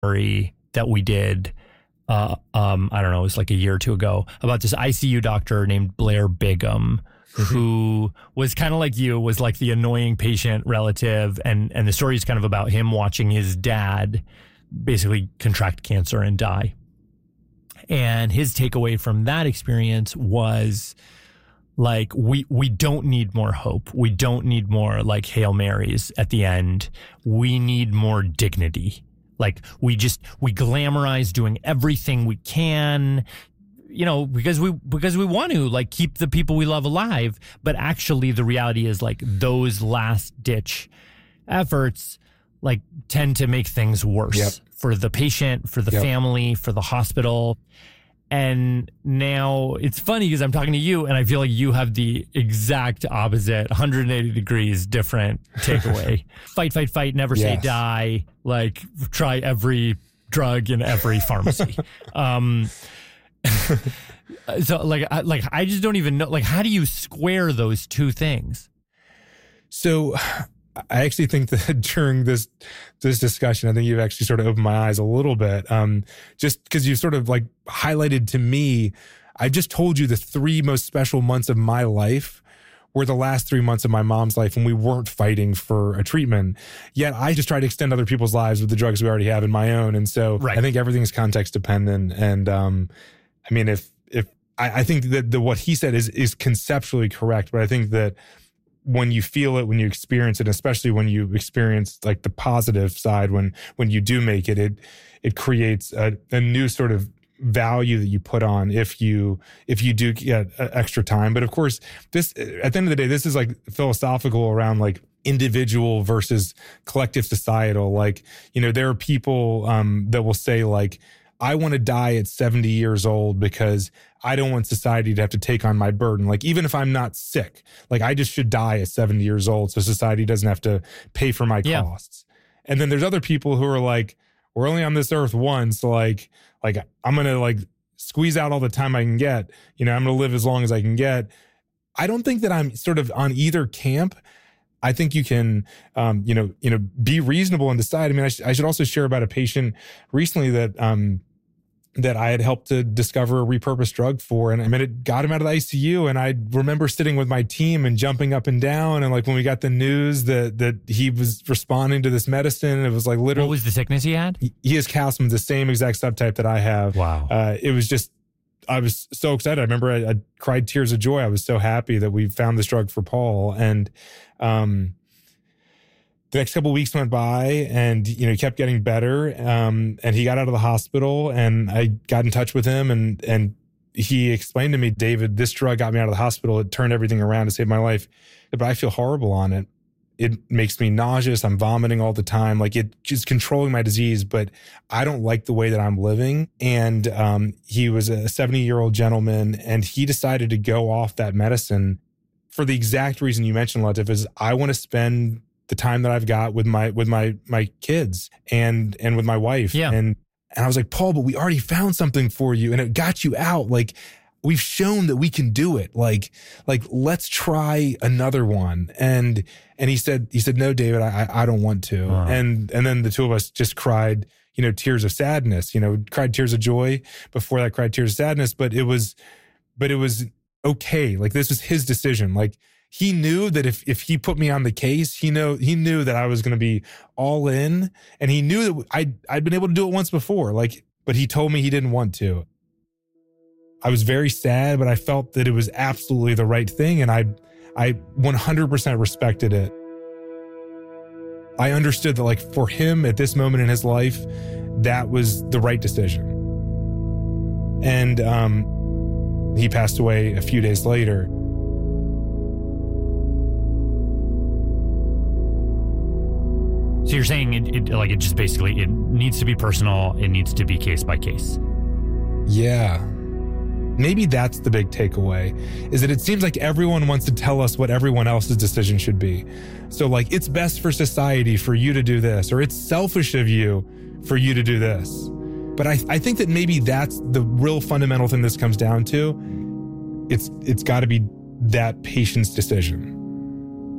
that we did, I don't know, it was like a year or two ago, about this ICU doctor named Blair Bigham, who was kind of like you, was like the annoying patient relative. And the story is kind of about him watching his dad basically contract cancer and die. And his takeaway from that experience was like, we don't need more hope. We don't need more like Hail Marys at the end. We need more dignity. Like we glamorize doing everything we can, you know, because we want to like keep the people we love alive. But actually the reality is like those last ditch efforts like tend to make things worse for the patient, for the family, for the hospital. And now it's funny because I'm talking to you and I feel like you have the exact opposite, 180 degrees different takeaway. Fight, never say die. Like try every drug in every pharmacy. So I just don't even know, like, how do you square those two things? So I actually think that during this discussion, I think you've actually sort of opened my eyes a little bit. Just because you sort of like highlighted to me, I just told you the 3 most special months of my life were the last 3 months of my mom's life when we weren't fighting for a treatment. Yet I just try to extend other people's lives with the drugs we already have in my own. And so I think everything is context dependent. And I mean, if I think that what he said is conceptually correct, but I think that when you feel it, when you experience it, especially when you experience like the positive side, when you do make it, it creates a new sort of value that you put on if you do get extra time. But of course, this, at the end of the day, this is like philosophical around like individual versus collective societal. Like, you know, there are people that will say like, I want to die at 70 years old because I don't want society to have to take on my burden. Like, even if I'm not sick, like I just should die at 70 years old so society doesn't have to pay for my costs. And then there's other people who are like, we're only on this earth once. So like I'm going to like squeeze out all the time I can get. You know, I'm going to live as long as I can get. I don't think that I'm sort of on either camp. I think you can, be reasonable and decide. I mean, I should also share about a patient recently that I had helped to discover a repurposed drug for. And I mean, it got him out of the ICU. And I remember sitting with my team and jumping up and down. And like when we got the news that he was responding to this medicine, it was like literally. What was the sickness he had? He has calcium, the same exact subtype that I have. Wow. It was just, I was so excited. I remember I cried tears of joy. I was so happy that we found this drug for Paul. And, the next couple of weeks went by and, you know, he kept getting better. And he got out of the hospital and I got in touch with him and he explained to me, David, this drug got me out of the hospital. It turned everything around to save my life, but I feel horrible on it. It makes me nauseous. I'm vomiting all the time. Like it just controlling my disease, but I don't like the way that I'm living. And he was a 70-year-old gentleman and he decided to go off that medicine for the exact reason you mentioned, Latif, is I want to spend the time that I've got with my kids and with my wife. Yeah. And I was like, Paul, but we already found something for you and it got you out. Like we've shown that we can do it. Like let's try another one. And he said, no, David, I don't want to. Uh-huh. And then the two of us just cried, you know, tears of sadness, you know, cried tears of joy before that, cried tears of sadness, but it was okay. Like this was his decision. Like, he knew that if he put me on the case, he knew that I was going to be all in, and he knew that I'd been able to do it once before. Like, but he told me he didn't want to. I was very sad, but I felt that it was absolutely the right thing, and I 100% respected it. I understood that, like, for him at this moment in his life, that was the right decision. And he passed away a few days later. So you're saying it just basically, it needs to be personal. It needs to be case by case. Yeah. Maybe that's the big takeaway, is that it seems like everyone wants to tell us what everyone else's decision should be. So like, it's best for society for you to do this, or it's selfish of you for you to do this. But I think that maybe that's the real fundamental thing this comes down to. It's got to be that patient's decision.